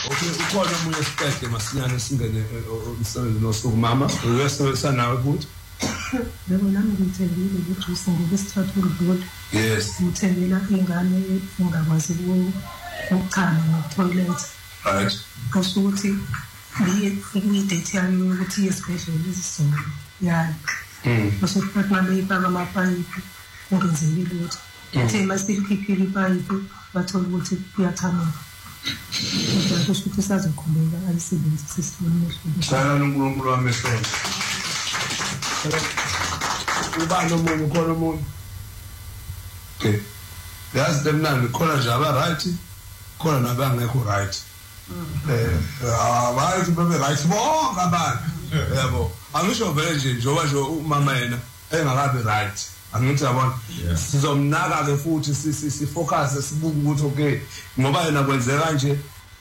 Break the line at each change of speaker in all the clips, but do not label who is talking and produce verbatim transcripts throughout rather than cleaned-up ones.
Okay, ukhona umunye sipede masinyane singene umsebenzi nosuku mama uyesebenzisa nawe futhi
Yebo nami ngithembile ukuthi ngokesithathu udlule
yes
ngithembela ingane engakwazi ukuchama ngotoilet
right
kusho ukuthi ngiye kwi-date yami ukuthi yesibhedlela izisonto yani
mm
kusho ukuthi manje ibaba amapayipi ngenzekile ukuthi ethe masikhiphile ipayipi bathola ukuthi kuyachama kodwa kusho ukuthi sazokhuleka ayisebenzise isibonelo
sana uNkulunkulu wami ehlele uba nomunye ukhona umunye okay yazi demnandi khona nje aba right khona nabangekho right eh abayithi bebe right bonke abantu yabo angisho vele nje njoba nje umama yena engakabe right angithi yabona sizomnaka ke futhi si focus sibuke ukuthi okay ngoba yena kwenzeka kanje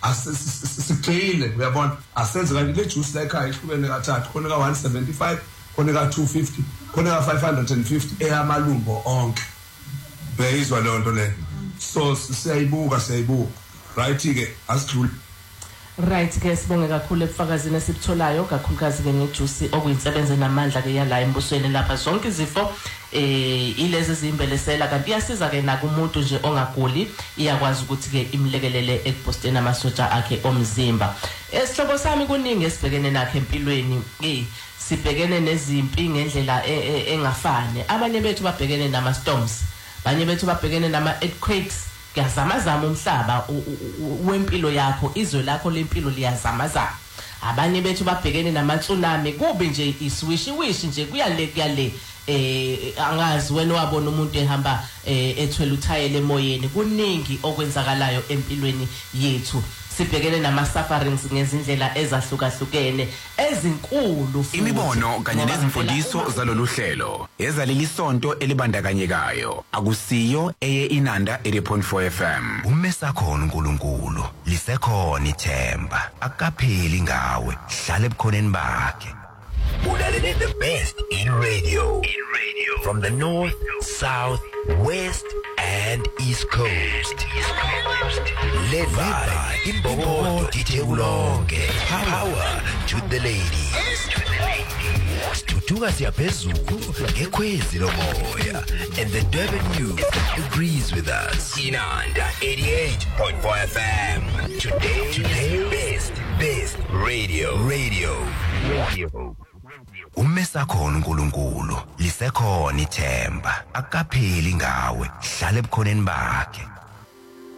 asicile uyabona asenze kanje le juice la ekhaya ihlukene kathathu khona ka one seventy-five khona ka two fifty khona ka five hundred fifty eyamalumbo onke beyizwa le nto le so siyayibuka siyayibuka right ke asidlule
right ke sibonge kakhulu ebufakazini esikutholayo kakhulukazi ke ngejuice okuyinsebenze namandla ke yala embusweni lapha zonke izifo eh ilezi zimbelesela kanti iyasiza ke nakumuntu nje ongaguli iyakwazi ukuthi ke imlekelele ekuposteni amasoja akhe omzimba esihlobo sami kuningi esibhekene nakhe empilweni eh sibhekene nezimpi ngendlela engafani abanye bethu babhekene nama storms abanye bethu babhekene nama earthquakes kuyazamazama umhlaba wempilo yakho izwe lakho lempilo liyazamazama abanye bethu babhekene nama tsunami kube nje iswishi wishi nje kuyale kuyale eh angazi wena wabona umuntu ehamba ethwele uthayele emoyeni kuningi okwenzakalayo empilweni yethu sibhekene nama sufferings ngezindlela ezahlukahlukene ezinkulu futhi
imibono kanye nezimfundiso zalolu hlelo ezaleli sonto elibandakanyekayo akusiyo eye inanda eighty point four F M umesakhono uNkulunkulu lisekhona ithemba akapheli ngawe hlale ebukhoneni bakhe ulalele the best in radio in radio from the north south west and east coast east coast led by Imbokodo D J Ulonge power to the ladies to the ladies Tutuka siyaphezulu ngekhwezi lomoya and the Durban youth agrees with us Inanda eighty-eight point four F M today today best best radio radio radio umesakhono uNkulunkulu lisekhona ithemba akapheli ngawe hlale ebukhoneni bakhe